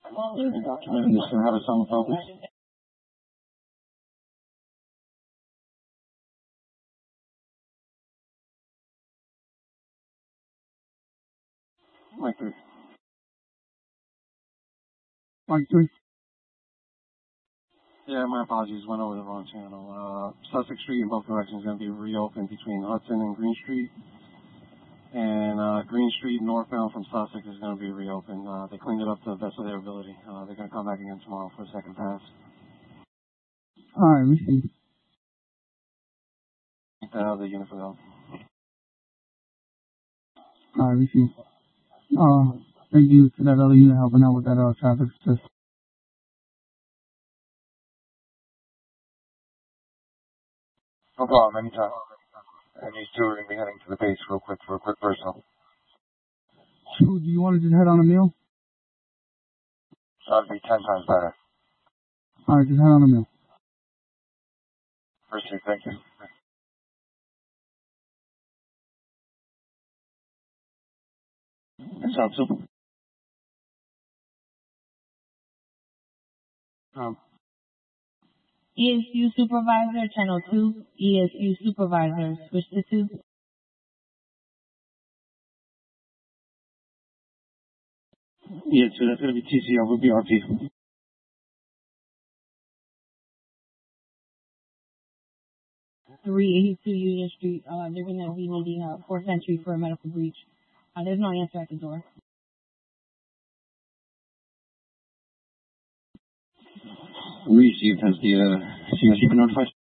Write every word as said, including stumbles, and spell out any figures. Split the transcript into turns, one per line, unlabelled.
Documenting this to have its own focus. Mike three.
Mike three.
Yeah, my apologies. Went over the wrong channel. Uh, Sussex Street in both directions is going to be reopened between Hudson and Green Street. And uh, Green Street northbound from Sussex is going to be reopened. Uh, they cleaned it up to the best of their ability. Uh, they're going to come back again tomorrow for a second pass.
All right, receive.
Uh, the unit for help.
All right, receive. Uh, thank you to that other unit helping out with that uh, traffic assist.
No problem, anytime. And these two are going to be heading to the base real quick for a quick personal.
So, do you want to just head on a meal?
That'd be ten times better.
All right, just head on a meal.
Appreciate it, thank you.
That's helpful. Um,
E S U Supervisor, Channel two. E S U Supervisor, switch to two.
yeah, so that's going to be T C over B R P.
three eighty-two Union Street. Uh, they're going to be needing a fourth entry for a medical breach. Uh, there's no answer at the door.
Received. Has the uh, C S U been notified?